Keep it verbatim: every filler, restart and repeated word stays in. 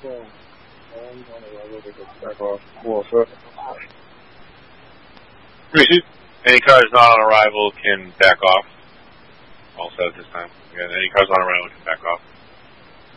So, I'm on arrival to go back off. Well, so, any cars not on arrival can back off. Also at this time. Yeah, any cars on arrival can back off.